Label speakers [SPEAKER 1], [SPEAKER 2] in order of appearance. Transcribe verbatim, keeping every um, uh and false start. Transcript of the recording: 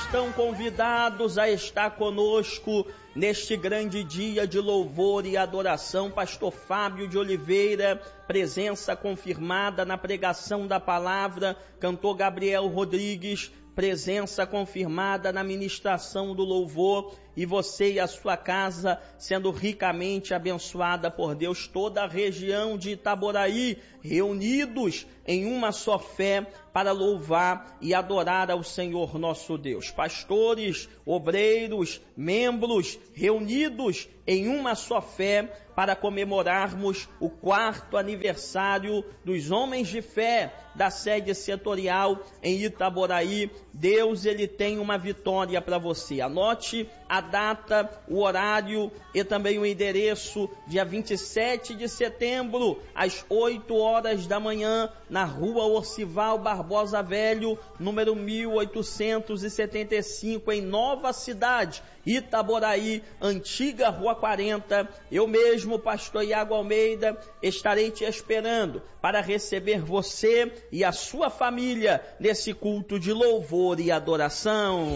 [SPEAKER 1] estão convidados a estar conosco neste grande dia de louvor e adoração. Pastor Fábio de Oliveira, presença confirmada na pregação da palavra. Cantor Gabriel Rodrigues, presença confirmada na ministração do louvor. E você e a sua casa sendo ricamente abençoada por Deus. Toda a região de Itaboraí reunidos em uma só fé para louvar e adorar ao Senhor nosso Deus. Pastores, obreiros, membros reunidos em uma só fé para comemorarmos o quarto aniversário dos homens de fé da sede setorial em Itaboraí. Deus, ele tem uma vitória para você. Anote a data, o horário e também o endereço. Dia vinte e sete de setembro, às oito horas da manhã, na rua Orcival Barbosa Velho, número mil oitocentos e setenta e cinco, em Nova Cidade, Itaboraí, antiga Rua quarenta. Eu mesmo, pastor Iago Almeida, estarei te esperando para receber você e a sua família nesse culto de louvor e adoração.